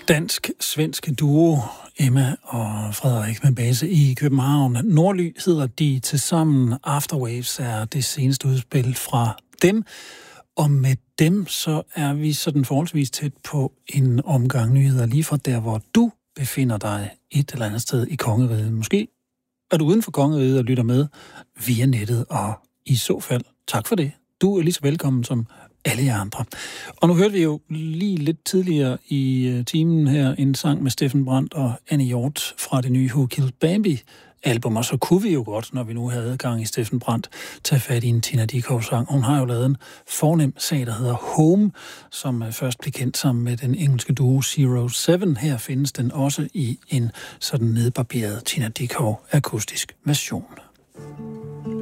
Dansk-svensk duo Emma og Frederik med base i København. Nordly hedder de tilsammen. Afterwaves er det seneste udspil fra dem. Og med dem så er vi sådan forholdsvis tæt på en omgang nyheder lige fra der, hvor du befinder dig et eller andet sted i kongeriget. Måske er du uden for kongeriget og lytter med via nettet, og i så fald tak for det. Du er lige så velkommen som alle jer andre. Og nu hørte vi jo lige lidt tidligere i timen her en sang med Steffen Brandt og Annie Hjort fra det nye Who Killed Bambi album, og så kunne vi jo godt, når vi nu havde adgang i Steffen Brandt, tage fat i en Tina Dickow-sang. Hun har jo lavet en fornem sag, der hedder Home, som først blev kendt sammen med den engelske duo Zero Seven. Her findes den også i en sådan nedbarberet Tina Dickow akustisk version.